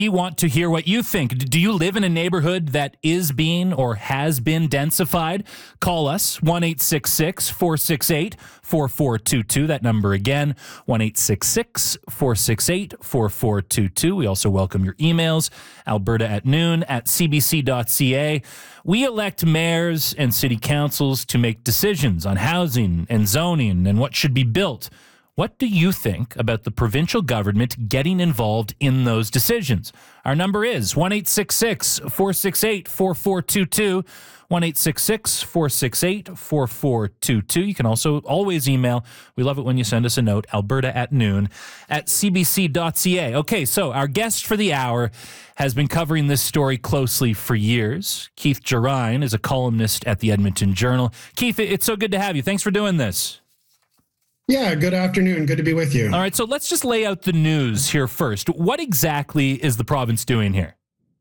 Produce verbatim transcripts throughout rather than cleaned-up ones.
We want to hear what you think. Do you live in a neighborhood that is being or has been densified? Call us, one eight six six, four six eight, four four two two. That number again, one eight six six, four six eight, four four two two. We also welcome your emails, alberta at noon at c b c dot c a. We elect mayors and city councils to make decisions on housing and zoning and what should be built. What do you think about the provincial government getting involved in those decisions? Our number is one eight six six, four six eight, four four two two, one eight six six, four six eight, four four two two. You can also always email. We love it when you send us a note, alberta at noon at c b c dot c a. Okay, so our guest for the hour has been covering this story closely for years. Keith Gerein is a columnist at the Edmonton Journal. Keith, it's so good to have you. Thanks for doing this. Yeah, good afternoon. Good to be with you. All right, so let's just lay out the news here first. What exactly is the province doing here?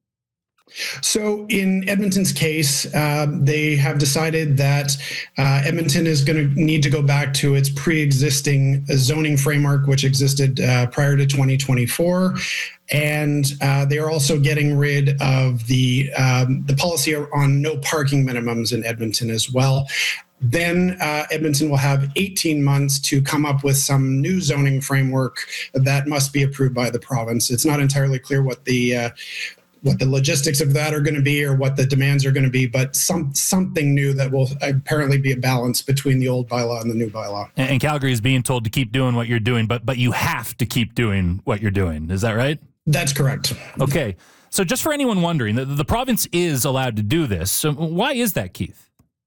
So in Edmonton's case, uh, they have decided that uh, Edmonton is going to need to go back to its pre-existing zoning framework, which existed uh, prior to twenty twenty-four. And uh, they are also getting rid of the um, the policy on no parking minimums in Edmonton as well. Then uh, Edmonton will have eighteen months to come up with some new zoning framework that must be approved by the province. It's not entirely clear what the uh, what the logistics of that are going to be or what the demands are going to be, but some something new that will apparently be a balance between the old bylaw and the new bylaw. And, and Calgary is being told to keep doing what you're doing, but but you have to keep doing what you're doing. Is that right? That's correct. Okay. So just for anyone wondering, the, the province is allowed to do this. So why is that, Keith?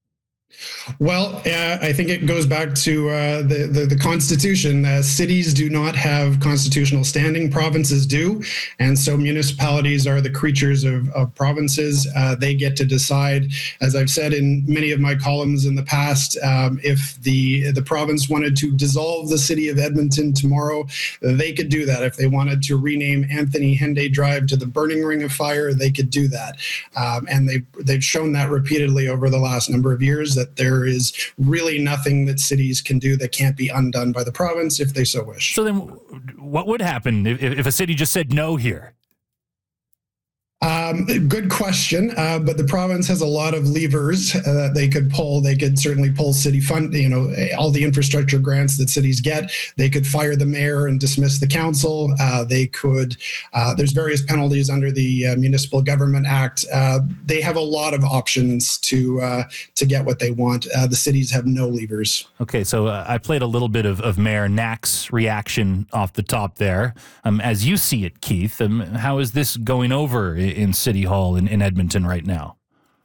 Well, uh, I think it goes back to uh, the, the the Constitution. Uh, cities do not have constitutional standing; provinces do, and so municipalities are the creatures of, of provinces. Uh, they get to decide, as I've said in many of my columns in the past, um, if the the province wanted to dissolve the city of Edmonton tomorrow, they could do that. If they wanted to rename Anthony Henday Drive to the Burning Ring of Fire, they could do that. Um, and they they've shown that repeatedly over the last number of years that there is really nothing that cities can do that can't be undone by the province if they so wish. So then what would happen if, if a city just said no here? Um, good question, uh, but the province has a lot of levers uh, that they could pull. They could certainly pull city fund, you know, all the infrastructure grants that cities get. They could fire the mayor and dismiss the council. Uh, they could, uh, there's various penalties under the uh, Municipal Government Act. Uh, they have a lot of options to uh, to get what they want. Uh, the cities have no levers. Okay, so uh, I played a little bit of, of Mayor Knack's reaction off the top there. Um, as you see it, Keith, um, how is this going over in City Hall in, in Edmonton right now?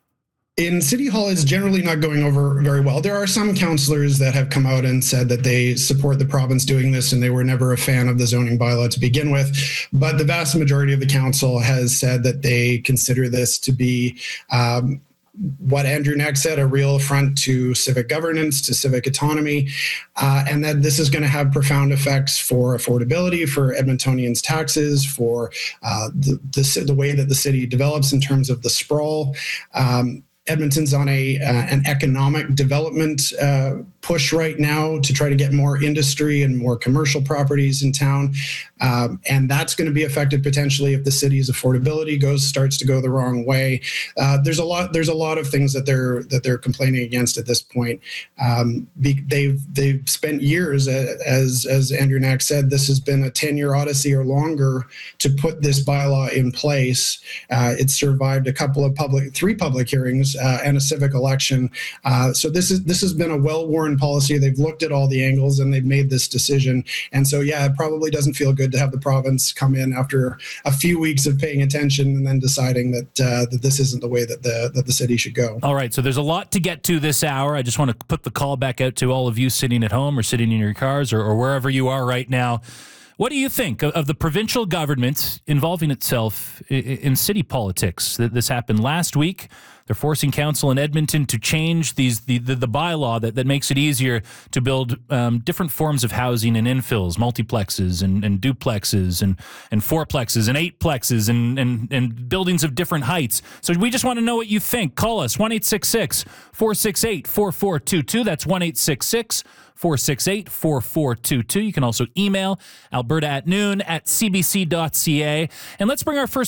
In City Hall, it's generally not going over very well. There are some councillors that have come out and said that they support the province doing this and they were never a fan of the zoning bylaw to begin with. But the vast majority of the council has said that they consider this to be um, what Andrew Knack said, a real affront to civic governance, to civic autonomy, uh, and that this is going to have profound effects for affordability, for Edmontonians' taxes, for uh, the, the the way that the city develops in terms of the sprawl. Um, Edmonton's on a uh, an economic development uh, push right now to try to get more industry and more commercial properties in town, um, and that's going to be affected potentially if the city's affordability goes starts to go the wrong way. Uh, there's a lot there's a lot of things that they're that they're complaining against at this point. Um, be, they've they've spent years, uh, as as Andrew Knack said, this has been a ten-year odyssey or longer to put this bylaw in place. Uh, it survived a couple of public three public hearings. Uh, and a civic election. Uh, so this is this has been a well-worn policy. They've looked at all the angles and they've made this decision. And so, yeah, it probably doesn't feel good to have the province come in after a few weeks of paying attention and then deciding that uh, that this isn't the way that the that the city should go. All right, so there's a lot to get to this hour. I just want to put the call back out to all of you sitting at home or sitting in your cars or, or wherever you are right now. What do you think of, of the provincial government involving itself in, in city politics? This happened last week. They're forcing council in Edmonton to change these the, the, the bylaw that, that makes it easier to build um, different forms of housing and infills, multiplexes and, and duplexes and, and fourplexes and eightplexes and, and, and buildings of different heights. So we just want to know what you think. Call us, one eight six six, four six eight, four four two two. That's one eight six six, four six eight, four four two two. You can also email alberta at noon at c b c dot c a. And let's bring our first